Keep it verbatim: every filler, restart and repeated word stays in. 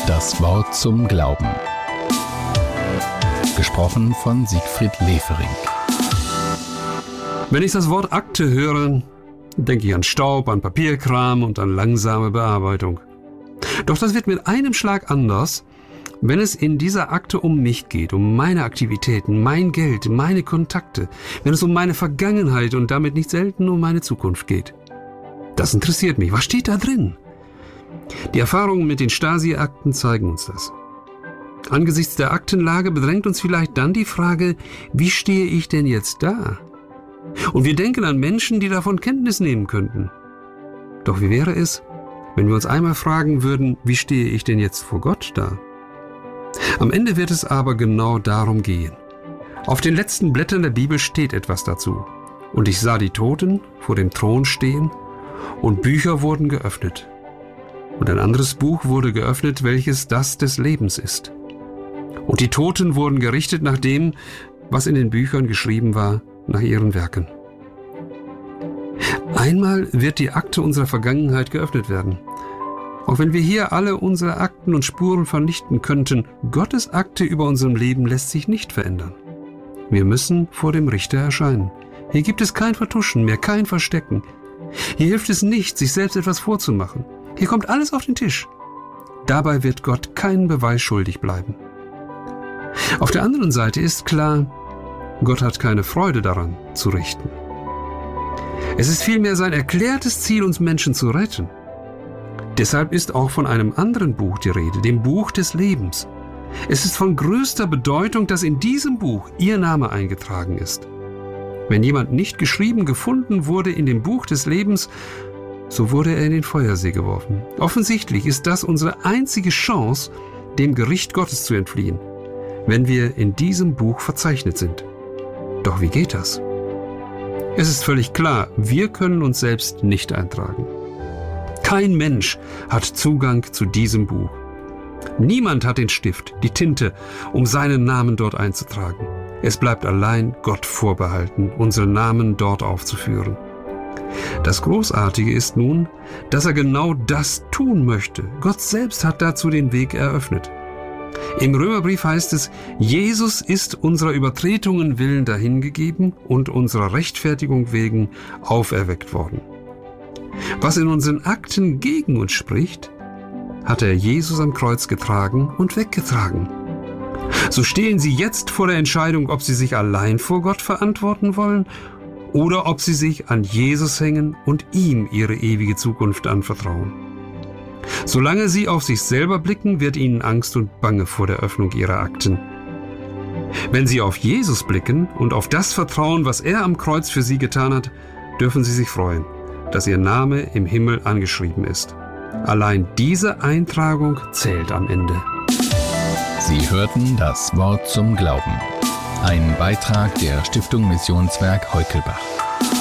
Das Wort zum Glauben. Gesprochen von Siegfried Lefering. Wenn ich das Wort Akte höre, denke ich an Staub, an Papierkram und an langsame Bearbeitung. Doch das wird mit einem Schlag anders, wenn es in dieser Akte um mich geht, um meine Aktivitäten, mein Geld, meine Kontakte, wenn es um meine Vergangenheit und damit nicht selten um meine Zukunft geht. Das interessiert mich. Was steht da drin? Die Erfahrungen mit den Stasi-Akten zeigen uns das. Angesichts der Aktenlage bedrängt uns vielleicht dann die Frage, wie stehe ich denn jetzt da? Und wir denken an Menschen, die davon Kenntnis nehmen könnten. Doch wie wäre es, wenn wir uns einmal fragen würden, wie stehe ich denn jetzt vor Gott da? Am Ende wird es aber genau darum gehen. Auf den letzten Blättern der Bibel steht etwas dazu. Und ich sah die Toten vor dem Thron stehen, und Bücher wurden geöffnet. Und ein anderes Buch wurde geöffnet, welches das des Lebens ist. Und die Toten wurden gerichtet nach dem, was in den Büchern geschrieben war, nach ihren Werken. Einmal wird die Akte unserer Vergangenheit geöffnet werden. Auch wenn wir hier alle unsere Akten und Spuren vernichten könnten, Gottes Akte über unserem Leben lässt sich nicht verändern. Wir müssen vor dem Richter erscheinen. Hier gibt es kein Vertuschen mehr, kein Verstecken. Hier hilft es nicht, sich selbst etwas vorzumachen. Hier kommt alles auf den Tisch. Dabei wird Gott keinen Beweis schuldig bleiben. Auf der anderen Seite ist klar, Gott hat keine Freude daran, zu richten. Es ist vielmehr sein erklärtes Ziel, uns Menschen zu retten. Deshalb ist auch von einem anderen Buch die Rede, dem Buch des Lebens. Es ist von größter Bedeutung, dass in diesem Buch Ihr Name eingetragen ist. Wenn jemand nicht geschrieben gefunden wurde in dem Buch des Lebens, so wurde er in den Feuersee geworfen. Offensichtlich ist das unsere einzige Chance, dem Gericht Gottes zu entfliehen, wenn wir in diesem Buch verzeichnet sind. Doch wie geht das? Es ist völlig klar, wir können uns selbst nicht eintragen. Kein Mensch hat Zugang zu diesem Buch. Niemand hat den Stift, die Tinte, um seinen Namen dort einzutragen. Es bleibt allein Gott vorbehalten, unseren Namen dort aufzuführen. Das Großartige ist nun, dass er genau das tun möchte. Gott selbst hat dazu den Weg eröffnet. Im Römerbrief heißt es, Jesus ist unserer Übertretungen willen dahingegeben und unserer Rechtfertigung wegen auferweckt worden. Was in unseren Akten gegen uns spricht, hat er Jesus am Kreuz getragen und weggetragen. So stehen sie jetzt vor der Entscheidung, ob sie sich allein vor Gott verantworten wollen oder ob sie sich an Jesus hängen und ihm ihre ewige Zukunft anvertrauen. Solange sie auf sich selber blicken, wird ihnen Angst und Bange vor der Öffnung ihrer Akten. Wenn sie auf Jesus blicken und auf das vertrauen, was er am Kreuz für sie getan hat, dürfen sie sich freuen, dass ihr Name im Himmel angeschrieben ist. Allein diese Eintragung zählt am Ende. Sie hörten das Wort zum Glauben. Ein Beitrag der Stiftung Missionswerk Heukelbach.